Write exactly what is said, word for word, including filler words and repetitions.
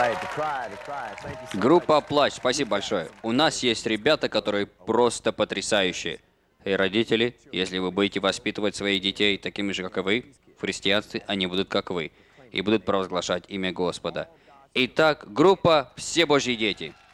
Группа «Плач», спасибо большое. У нас есть ребята, которые просто потрясающие. И родители, если вы будете воспитывать своих детей такими же, как и вы, в христианстве, они будут как вы. И будут провозглашать имя Господа. Итак, группа «Все Божьи дети».